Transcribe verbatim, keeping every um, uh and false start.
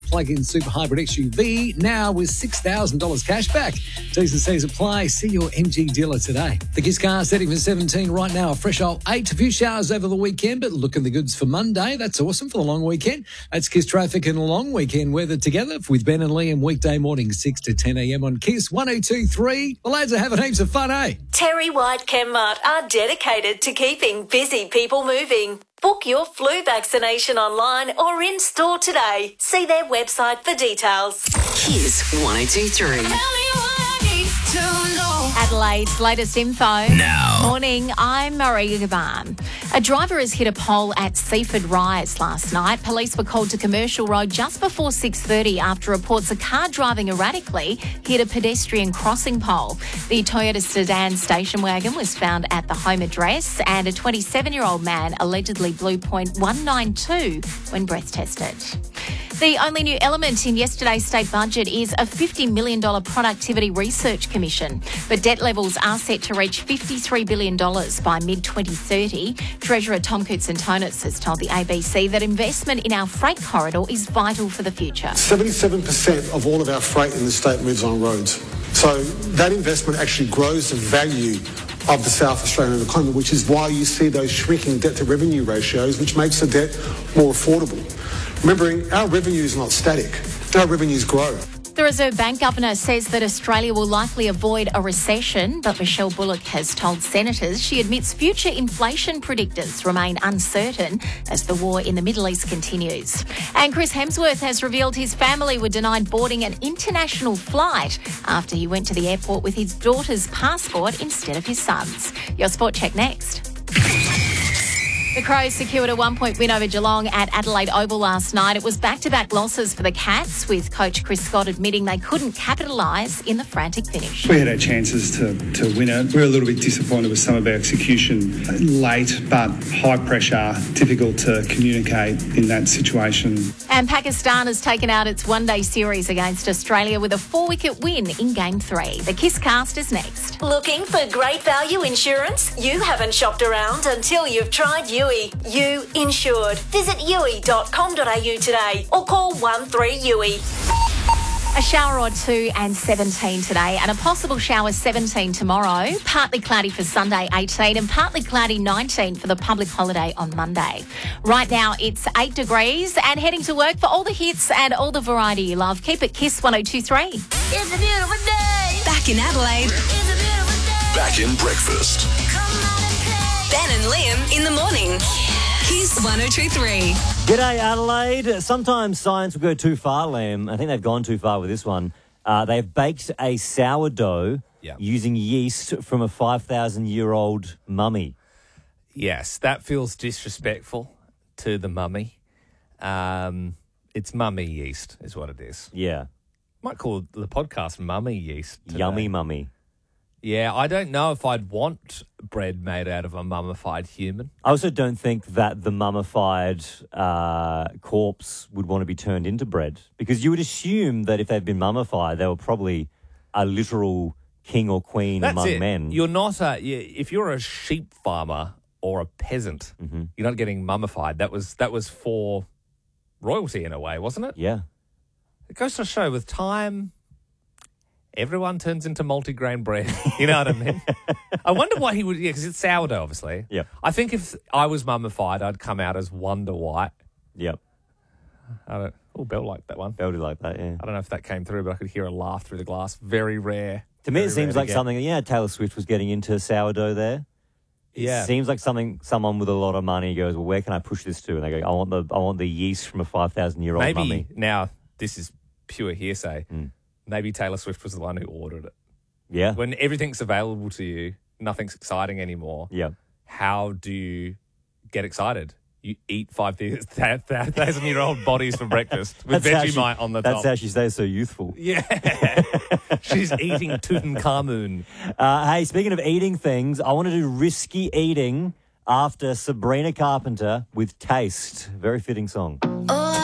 plug-in super hybrid X U V now with six thousand dollars cash back. T's and C's apply. See your M G dealer today. The Kiss car setting for seventeen right now. A fresh old eight. A few showers over the weekend, but looking the goods for Monday. That's awesome for the long weekend. That's Kiss traffic and long weekend weather together with Ben and Liam weekday morning six to ten a.m. on Kiss one oh two point three. The lads are having heaps of fun, eh? Terry White Chemmart are dedicated to keeping busy people moving. Book your flu vaccination online or in store today. See their website for details. Kiss one oh two point three. Adelaide's latest info. Now. Morning, I'm Maria Gaban. A driver has hit a pole at Seaford Rise last night. Police were called to Commercial Road just before six thirty after reports a car driving erratically hit a pedestrian crossing pole. The Toyota sedan station wagon was found at the home address, and a twenty-seven-year-old man allegedly blew point one nine two when breath tested. The only new element in yesterday's state budget is a fifty million dollars productivity research commission. But debt levels are set to reach fifty-three billion dollars by mid twenty thirty. Treasurer Tom Koutsantonis has told the A B C that investment in our freight corridor is vital for the future. seventy-seven percent of all of our freight in the state moves on roads. So that investment actually grows the value of the South Australian economy, which is why you see those shrinking debt-to-revenue ratios, which makes the debt more affordable. Remembering, our revenue is not static. Our revenues grow. The Reserve Bank Governor says that Australia will likely avoid a recession, but Michelle Bullock has told senators she admits future inflation predictors remain uncertain as the war in the Middle East continues. And Chris Hemsworth has revealed his family were denied boarding an international flight after he went to the airport with his daughter's passport instead of his son's. Your Sport Check next. The Crows secured a one-point win over Geelong at Adelaide Oval last night. It was back-to-back losses for the Cats, with coach Chris Scott admitting they couldn't capitalise in the frantic finish. We had our chances to, to win it. We were a little bit disappointed with some of our execution late, but high pressure, difficult to communicate in that situation. And Pakistan has taken out its one-day series against Australia with a four-wicket win in Game three. The Kiss Cast is next. Looking for great value insurance? You haven't shopped around until you've tried U I. You insured. Visit U I dot com dot a u today or call one three U I. A shower or two and seventeen today, and a possible shower seventeen tomorrow. Partly cloudy for Sunday eighteen and partly cloudy nineteen for the public holiday on Monday. Right now it's eight degrees and heading to work for all the hits and all the variety you love. Keep it Kiss one oh two point three. It's a beautiful day. Back in Adelaide. It's a beautiful day. Back in breakfast. Come on and play. Ben and Liam in the morning. Kiss one oh two point three. G'day, Adelaide. Sometimes science will go too far, Liam. I think they've gone too far with this one. Uh, they've baked a sourdough Yeah. using yeast from a five thousand year old mummy. Yes, that feels disrespectful to the mummy. Um, it's mummy yeast is what it is. Yeah. Might call the podcast Mummy Yeast today. Yummy mummy. Yeah, I don't know if I'd want bread made out of a mummified human. I also don't think that the mummified uh, corpse would want to be turned into bread, because you would assume that if they've been mummified, they were probably a literal king or queen That's among it. men. You're not a... you- If you're a sheep farmer or a peasant, Mm-hmm. you're not getting mummified. That was that was for royalty in a way, wasn't it? Yeah. It goes to show with time... Everyone turns into multigrain bread. You know what I mean? I wonder why he would... Yeah, because it's sourdough, obviously. Yep. I think if I was mummified, I'd come out as Wonder White. Yep. I don't... Oh, Belle liked that one. Belty like that, yeah. I don't know if that came through, but I could hear a laugh through the glass. Very rare. To me, Very it seems rare like to get. something... Yeah, Taylor Swift was getting into sourdough there. It Yeah. seems like something someone with a lot of money goes, well, where can I push this to? And they go, I want the I want the yeast from a five thousand year old Maybe mummy. now, this is pure hearsay. Mm. Maybe Taylor Swift was the one who ordered it. Yeah. When everything's available to you, nothing's exciting anymore. Yeah. How do you get excited? You eat five thousand year old bodies for breakfast with That's how she- Vegemite on the That's top. how she stays so youthful. Yeah. She's eating Tutankhamun. Uh, hey, speaking of eating things, I want to do risky eating after Sabrina Carpenter with Taste. Very fitting song. Oh,